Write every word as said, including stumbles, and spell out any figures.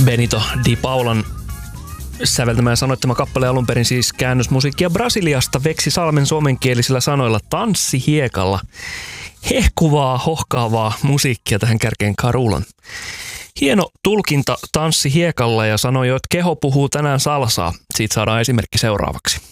Benito Di Paulan säveltämä ja sanoittama kappale alun perin siis käännösmusiikkia Brasiliasta Veksi Salmen suomenkielisillä sanoilla Tanssi hiekalla. Hehkuvaa, hohkaavaa musiikkia tähän kärkeen Carulan. Hieno tulkinta Tanssi hiekalla ja sanoi jo, että keho puhuu tänään salsaa. Siitä saadaan esimerkki seuraavaksi.